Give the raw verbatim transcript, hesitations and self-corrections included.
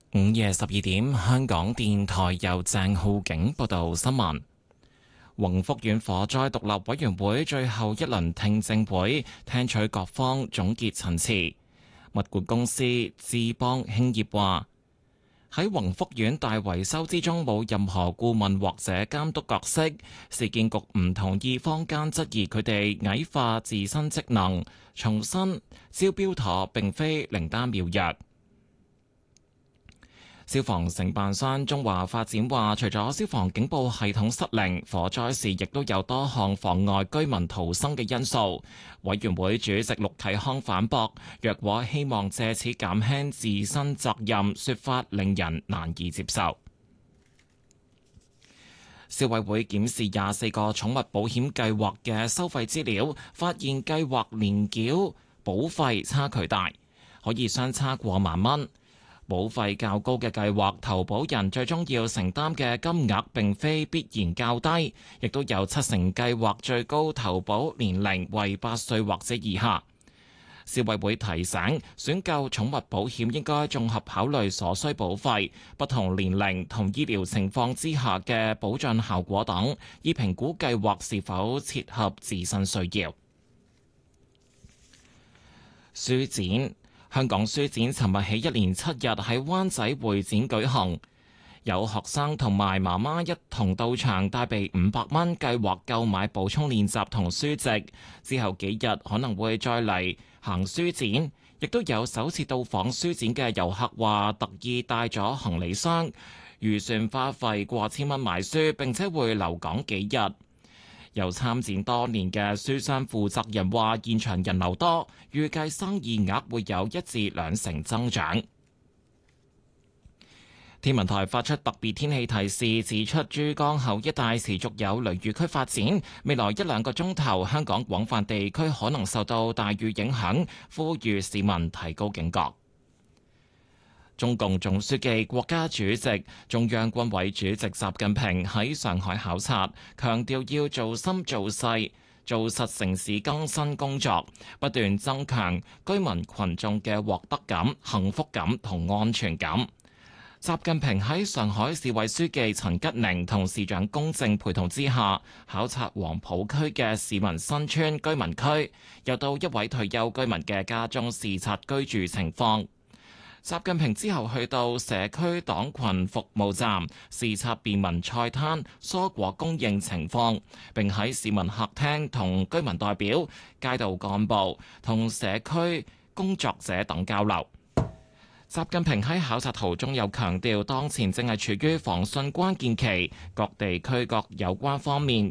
午夜十二點，香港電台由鄭浩景報道新聞。宏福苑火災獨立委員會最後一輪聽證會，聽取各方總結陳詞。物管公司智邦興業話，喺宏福苑大維修之中冇任何顧問或者監督角色，市建局唔同意坊間質疑佢哋矮化自身職能，重申招標妥並非靈丹妙藥。消防承辦商中華發展話，除咗消防警報系統失靈，火災時亦都有多項妨礙居民逃生嘅因素。委員會主席陸啟康反駁，若果希望借此減輕自身責任，說法令人難以接受。消委會檢視廿四個寵物保險計劃嘅收費資料，發現計劃年繳保費差距大，可以相差過萬蚊。保費較高嘅計劃，投保人最終要承擔嘅金額並非必然較低，亦都有七成計劃最高投保年齡為八歲或者以下。消委會提醒，選購寵物保險應該綜合考慮所需保費、不同年齡同醫療情況之下嘅保障效果等，以評估計劃是否切合自身需要。書展。香港書展尋日起一連七日喺灣仔會展舉行，有學生同埋媽媽一同到場，帶備五百蚊計劃購買補充練習同書籍。之後幾日可能會再嚟行書展，亦都有首次到訪書展嘅遊客話，特意帶咗行李箱，預算花費過千蚊買書，並且會留港幾日。有參展多年嘅書商負責人話，現場人流多，預計生意額會有一至兩成增長。天文台發出特別天氣提示，指出珠江口一帶持續有雷雨區發展，未來一兩個鐘頭香港廣泛地區可能受到大雨影響，呼籲市民提高警覺。中共總書記、國家主席、中央軍委主席習近平喺上海考察，強調要做深做細、做實城市更新工作，不斷增強居民群眾嘅獲得感、幸福感同安全感。習近平喺上海市委書記陳吉寧同市長龔正陪同之下，考察黃浦區嘅市民新村居民區，又到一位退休居民嘅家中視察居住情況。習近平之後去到社區黨群服務站視察便民菜攤蔬果供應情況，並喺市民客廳同居民代表、街道幹部同社區工作者等交流。習近平喺考察途中又強調，當前正係處於防汛關鍵期，各地區各有關方面